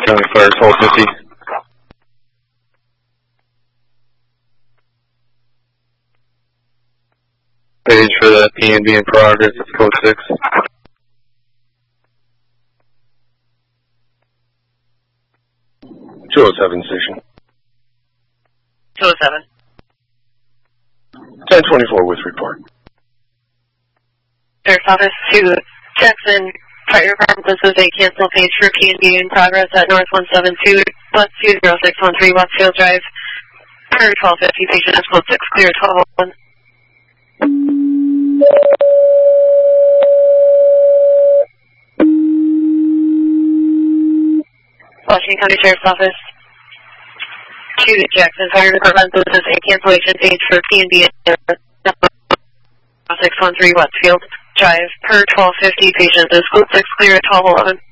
County Fire 1250. Page for the PNB in progress, it's code 6. 207 station. 207. 1024 with report. Sheriff's Office to Jackson Fire Department. This is a cancel page for PNB in progress at North 172, bus 20613 Westfield Drive. Per 1250, patient is code 6, clear 1201. Washington County Sheriff's Office to Jackson Fire Department. This is a cancellation page for PNB in 613 Westfield Drive. Per 1250, patient is code 6, clear 1211.